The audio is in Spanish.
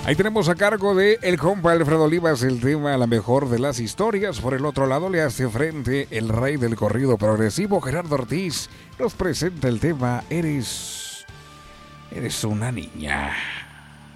Ahí tenemos a cargo de el compa Alfredo Olivas el tema La mejor de las historias. Por el otro lado le hace frente el rey del corrido progresivo, Gerardo Ortiz. Nos presenta el tema Eres una niña.